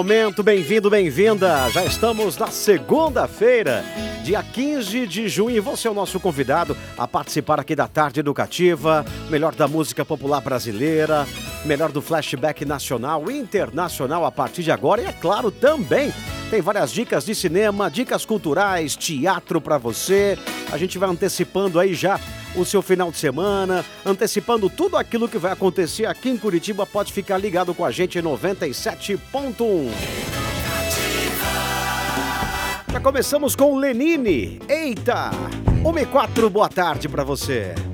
Momento, bem-vindo, bem-vinda. Já estamos na segunda-feira, dia 15 de junho, e você é o nosso convidado a participar aqui da Tarde Educativa, melhor da música popular brasileira, melhor do flashback nacional e internacional a partir de agora. E é claro, também tem várias dicas de cinema, dicas culturais, teatro para você. A gente vai antecipando aí já o seu final de semana, antecipando tudo aquilo que vai acontecer aqui em Curitiba. Pode ficar ligado com a gente em 97.1. Já começamos com o Lenine. Eita! 1 e 4, boa tarde pra você.